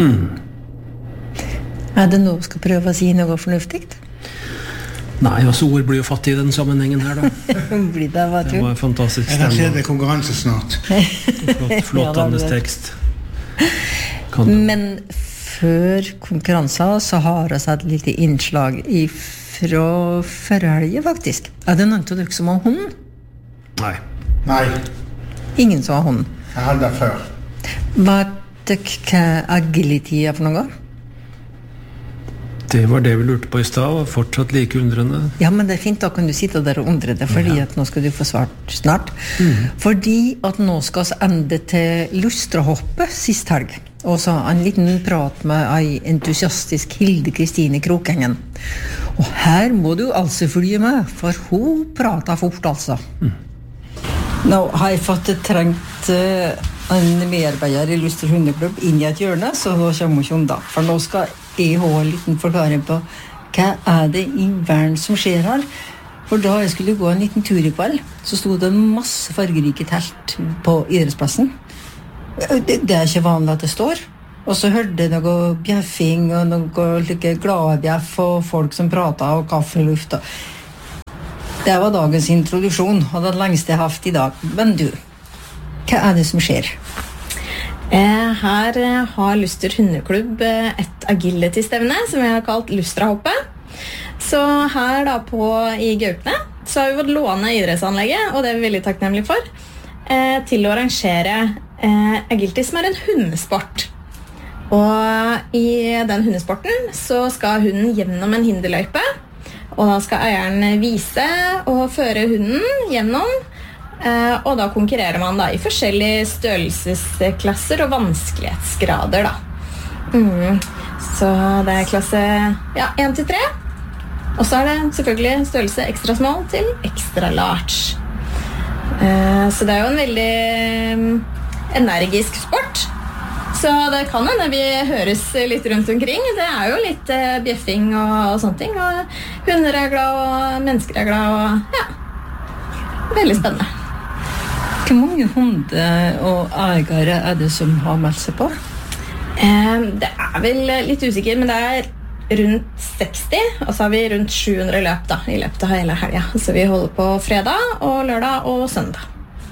Det noe du skal prøve å si noe fornuftig? Nei, altså ord blir jo fattig I den sammenhengen her da. Blir det, hva Det var en fantastisk Jeg stemme. ser det konkurranse snart. Flott Andes tekst. Kan du? Men før konkurransen så har vi et lite innslag fra forhelget faktisk. Det noen av dere som har hunden? Nei. Nei, Ingen som har hunden. jeg hadde det før. Vet dere hva agility for noe? Det var det vi lurte på I sted, og fortsatt like undrende. Ja, men det fint, da kan du sitte der og undre deg, fordi at nå skal du få svart snart. Fordi at nå skal vi ende til lustrahoppet sist helg. Og så en liten prat med en entusiastisk Hilde Kristine Krokengen. Og her må du altså følge med, for hun prater fort altså. Nå har jeg fått trengt en medarbeider I Luster hundeklubb inn I et hjørne, så nå kommer hun da. For nå skal jeg ha en liten forklaring på hva det I verden som skjer her. For da jeg skulle gå en liten tur I kveld, så stod det en masse fargerike telt på idrettsplassen. Det ikke vanlig at det står. Og så hørte jeg noe bjeffing og noe like glade bjeff og folk som pratet og kaffeluft. Det var dagens introduksjon, og det lengste jeg har hatt I dag. Men du, hva det som skjer? Her har Luster hundeklubb et agility-stevne som vi har kalt Lustrahoppet. Så her da I Gaupne så har vi fått låne idrettsanlegget, og det vi veldig takknemlige for, til å arrangere agility som en hundesport. Og I den hundesporten så skal hunden gjennom en hinderløype, og da skal eieren vise og føre hunden gjennom. Og da konkurrerer man da I forskjellige størrelsesklasser og vanskelighetsgrader da. Så det klasse 1-3. Og så det selvfølgelig størrelse extra small til extra large. Så det jo en veldig energisk sport. Så det kan hende vi høres litt rundt omkring. Det jo litt bjeffing og sånne ting. Og hunder glad, og mennesker glad. Og veldig spennende. Hvor mange hunder og eiere det som har meldt seg på? Det vel litt usikker, men det rundt 60, og så har vi rundt 700 løp da, I løpet av hele helgen. Så vi holder på fredag og lørdag og søndag.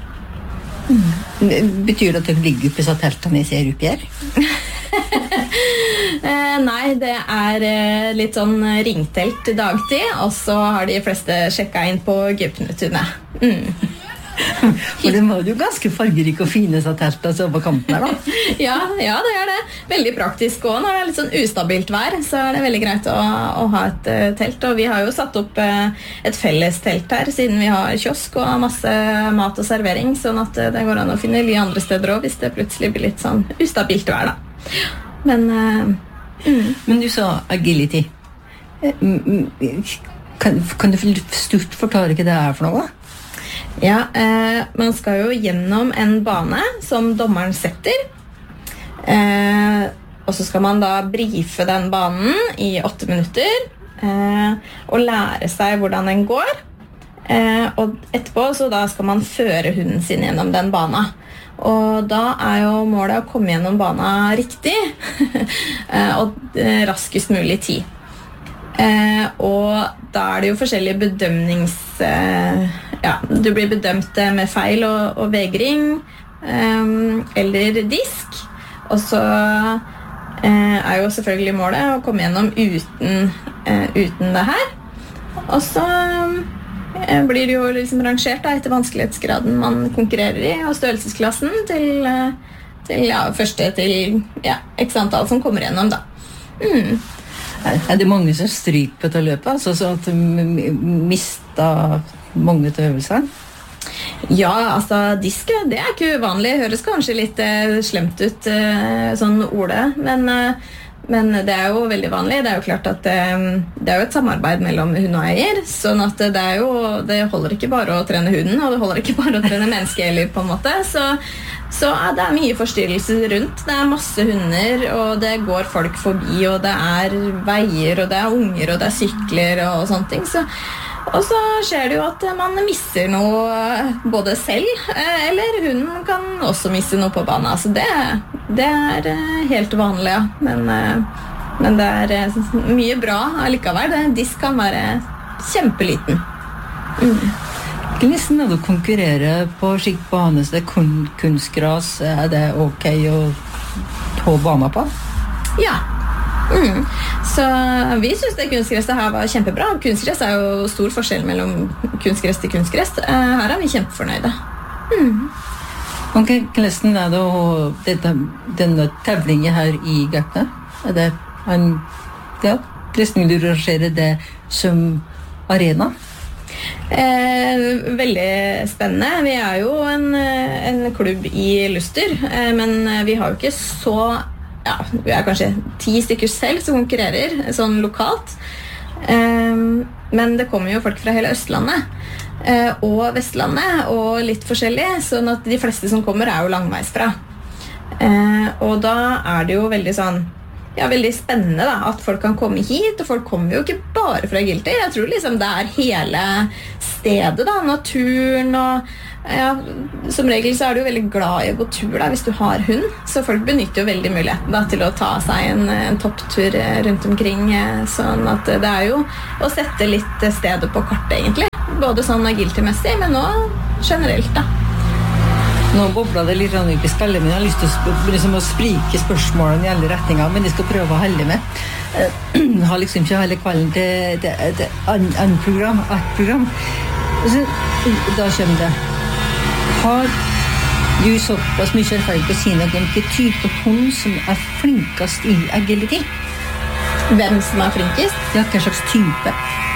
Betyr det at dere ligger oppe I teltene I ser oppi her? Nei, det litt sånn ringtelt dagtid, og så har de fleste sjekket inn på Gaupnetunet. For det var jo ganske fargerike og fine så teltene så på kanten her da. Ja, det det. Veldig praktisk også. Når det litt sånn ustabilt vær, så det veldig greit å ha et telt. Og vi har jo satt opp et felles telt her, siden vi har kiosk og masse mat og servering, sånn at det går an å finne ly andre steder også, hvis det plutselig blir litt sånn ustabilt vær da. Men du sa agility. Kan du stort forklare hva det for noe? Ja, man skal jo gjennom en bane som dommeren setter, og så skal man da briefe den banen I 8 minutter, og lære seg hvordan den går, og etterpå så da skal man føre hunden sin gjennom den banen. Og da jo målet å komme gjennom banen riktig, og raskest mulig tid. Og da det jo forskjellige du blir bedømt med feil og vegring eller disk, og så jo selvfølgelig målet å komme gjennom uten det her, og så blir det jo liksom rangert da, etter vanskelighetsgraden man konkurrerer I, og størrelsesklassen til første til x antall som kommer gjennom da. Det mange som stryker på dette løpet, altså så at de mistet mange til øvelser? Ja, altså disk, det ikke uvanlig. Høres kanskje litt slemt ut, sånn ordet, men det jo veldig vanlig. Det jo klart at det jo et samarbeid mellom hund og eier, sånn at det holder ikke bare å trene hunden, og det holder ikke bare å trene menneske heller på en måte, så det mye forstyrrelser rundt. Det masse hunder, og det går folk forbi, og det veier, og det unger, og det sykler og sånne ting. Og så skjer det jo at man misser noe både selv, eller hunden kan også misse noe på banen. Så det helt vanlig, ja. Men det mye bra allikevel. Disk kan være kjempeliten. Hvordan du konkurrerer på skikt bane, så det kunstgras, det ok å ta banen på? Ja. Så vi synes det kunstgresset her var kjempebra. Kunstgress jo stor forskjell mellom kunstgress til kunstgress. Her vi kjempefornøyde. Hvordan det denne tevlingen her I Gaupne? Det hvordan vil du rangere det som arena? Veldig spennende. Vi jo en klubb I Luster, men vi har jo ikke så vi kanskje 10 stykker selv som konkurrerer sånn lokalt, men det kommer jo folk fra hele Østlandet og Vestlandet og litt forskjellig, sånn at de fleste som kommer jo langveisfra, og da det jo veldig sånn veldig spennende da, at folk kan komme hit, og folk kommer jo ikke bare fra Agility. Jeg tror liksom det hele stedet da, naturen og som regel så du jo veldig glad I å gå tur da, hvis du har hund, så folk benytter jo veldig muligheten da, til å ta seg en topptur rundt omkring, sånn at det jo å sette litt stedet på kartet egentlig, både sånn Agility-messig, men også generelt da. Nå bobler det litt rann I skallen min. Jeg har lyst til å sprike spørsmålene I alle retninger, men jeg skal prøve å holde med. Jeg har liksom ikke hele kvelden til et program. Så, da kommer det. Har du såpass mye erfaring på å si noe om hvilken type hund som flinkest I agility? Hvem som flinkest? Ja, hva slags type?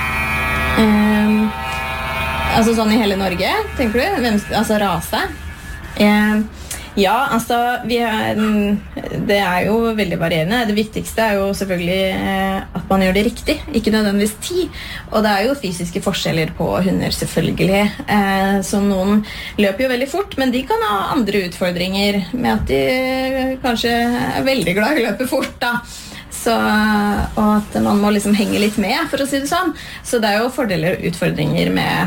Altså sånn I hele Norge, tenker du? Altså rase? Ja, altså det jo veldig varierende. Det viktigste jo selvfølgelig at man gjør det riktig, ikke nødvendigvis tid. Og det jo fysiske forskjeller på hunder selvfølgelig. Så noen løper jo veldig fort, men de kan ha andre utfordringer med at de kanskje veldig glad I å løpe fort da. Så, og at man må liksom henge litt med, for å si det sånn. Så det jo fordeler og utfordringer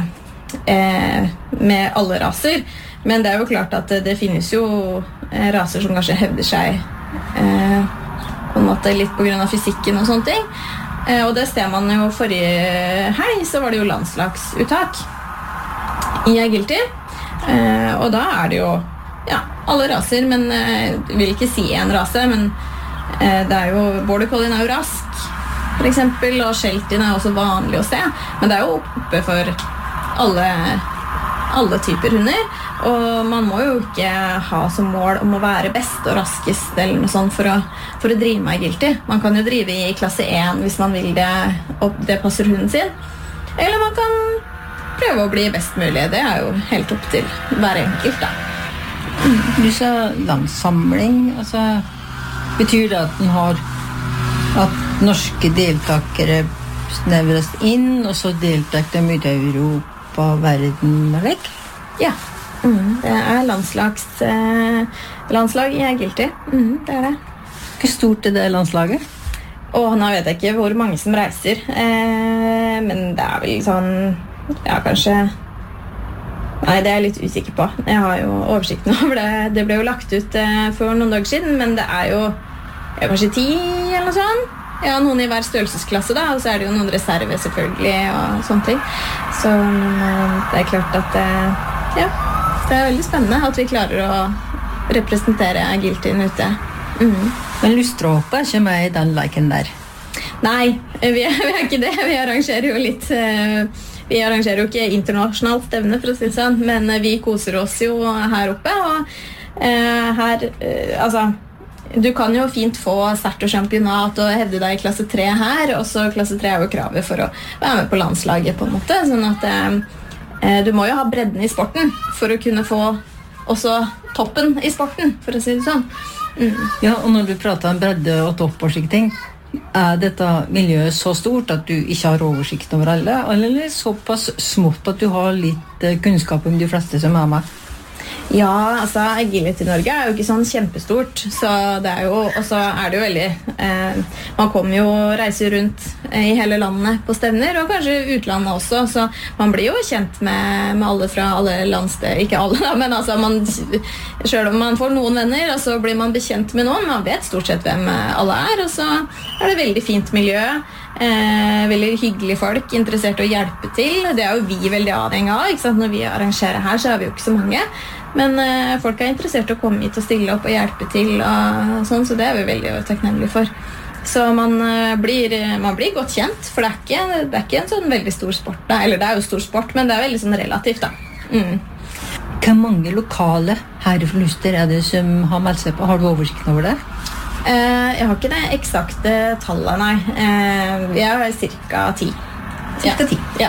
med alle raser. Men det jo klart at det finnes jo raser som kanskje hevder seg på en måte litt på grunn av fysikken og sånne ting. Og det ser man jo forrige helg, så var det jo landslagsuttak I Agility. Og da det jo alle raser, men jeg vil ikke si en rase, men det jo Border Collie jo rask, for eksempel, og Sheltie også vanlig å se. Men det jo oppe for alle typer hunder. Og man må jo ikke ha som mål om å være best og raskest eller noe sånt for å drive med Agility. Man kan jo drive I klasse 1 hvis man vil det, og det passer hunden sin. Eller man kan prøve å bli best mulig. Det jo helt opp til hver enkelt da. Du sa landssamling, altså betyr det at den har at norske deltakere snevres inn, og så deltak de ut I Europa og verden, eller? Ja. Det landslag I Agility. Det det. Hvor stort det landslaget? Nå vet jeg ikke hvor mange som reiser, men det vel sånn, kanskje... Nei, det jeg litt usikker på. Jeg har jo oversikten over det. Det ble jo lagt ut for noen dager siden, men det jo kanskje 10 eller noe sånt. Ja, noen I hver størrelsesklasse da, og så det jo noen reserver selvfølgelig og sånne ting. Så det klart at det veldig spennende at vi klarer å representere Agilityen ute. Men Lusterhoppe ikke med I den liken der? Nei, vi ikke det. Vi arrangerer jo litt... Vi arrangerer jo ikke internasjonalt stevne, for å si det sånn, men vi koser oss jo her oppe, og her, altså... Du kan jo fint få start og championat og hevde deg I klasse 3 her, og så klasse 3 jo kravet for å være med på landslaget på en måte, sånn at du må jo ha bredden I sporten for å kunne få også toppen I sporten, for å si det sånn. Ja, og når du prater om bredde og topp og slike ting, dette miljøet så stort at du ikke har oversikt over alle, eller såpass smått at du har litt kunnskap om de fleste som med? Ja, altså Agility Norge jo ikke sånn kjempestort, så det jo, og så det jo veldig man kommer jo og reiser rundt i hele landet på stevner, og kanskje utlandet også, så man blir jo kjent med alle fra alle landsted, ikke alle da, men altså selv om man får noen venner, og så blir man bekjent med noen, man vet stort sett hvem alle og så det veldig fint miljø, veldig hyggelige folk, interessert i å hjelpe til, det jo vi veldig avhengig av, ikke sant? Når vi arrangerer her så vi jo ikke så mange, men folk interessert i å komme hit og stille opp og hjelpe til og sånn, så det vi veldig takknemlige for. Så man blir godt kjent, for det ikke en sånn veldig stor sport da. Eller det jo stor sport, men det veldig sånn relativt da. Hvor mange lokale her i Luster det som har meldt seg på? Har du oversikt over det? Jeg har ikke det eksakte tallet, nei. Jeg har cirka 10. Cirka 10? Ja.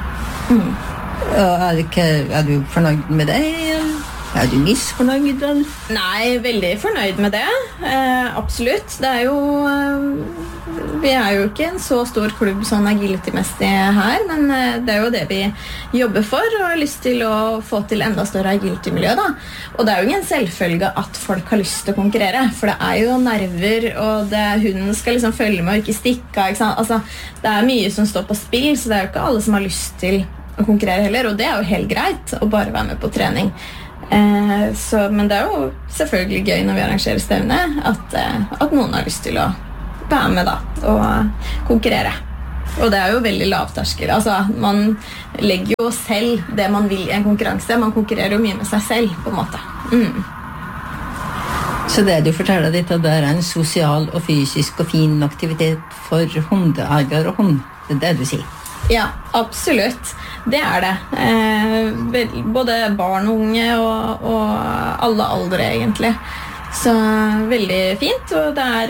Du fornøyd med det? Du misfornøyd? Nei, veldig fornøyd med det. Absolutt. Det jo vi jo ikke en så stor klubb sånn agility-messig her, men det jo det vi jobber for, og har lyst til å få til enda større agility-miljø da. Og det jo ingen selvfølge at folk har lyst til å konkurrere, for det jo nerver, og hunden skal liksom følge med og ikke stikke, ikke sant? Altså, det mye som står på spill, så det jo ikke alle som har lyst til å konkurrere heller, og det jo helt greit å bare være med på trening. Men det jo selvfølgelig gøy når vi arrangerer stevne at noen har lyst til å være med da og konkurrere, og det jo veldig lavterskel, altså man legger jo selv det man vil i en konkurranse, man konkurrerer jo mye med seg selv på en måte. Så det du forteller ditt at det en sosial og fysisk og fin aktivitet for hundeeier og hund, det du sier? Ja, absolutt. Det det. Både barn og unge og alle aldre egentlig. Så veldig fint, og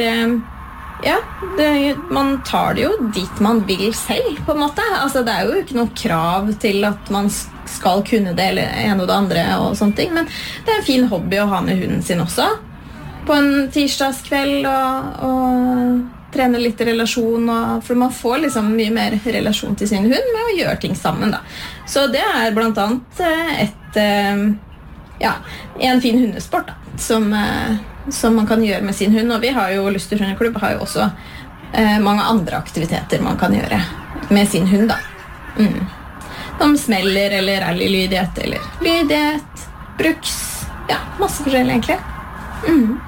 man tar det jo dit man vil selv, på en måte. Altså, det jo ikke noe krav til at man skal kunne det eller en og det andre og sånne ting, men det en fin hobby å ha med hunden sin også. På en tirsdagskveld og trene litt relasjon, for man får liksom mye mer relasjon til sin hund med å gjøre ting sammen da. Så det blant annet en fin hundesport da, som man kan gjøre med sin hund, og vi har jo Luster hundeklubb har jo også mange andre aktiviteter man kan gjøre med sin hund da. Som smeller eller rallylydighet eller lydighet, bruks, masse forskjellig egentlig.